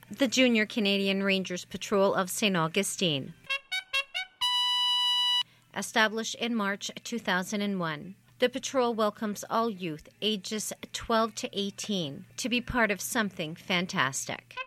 the Junior Canadian Rangers Patrol of St. Augustine. Established in March 2001, the patrol welcomes all youth ages 12 to 18 to be part of something fantastic.